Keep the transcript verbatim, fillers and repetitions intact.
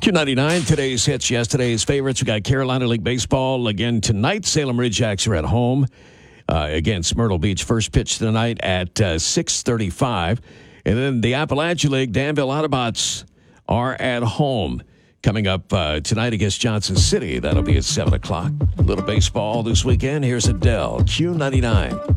Q ninety-nine, today's hits, yesterday's favorites. We got Carolina League Baseball again tonight. Salem Ridge-Jacks are at home uh, against Myrtle Beach. First pitch tonight at uh, six thirty-five. And then the Appalachia League, Danville Autobots are at home. Coming up uh, tonight against Johnson City. That'll be at seven o'clock. Little baseball this weekend. Here's Adele, Q ninety-nine.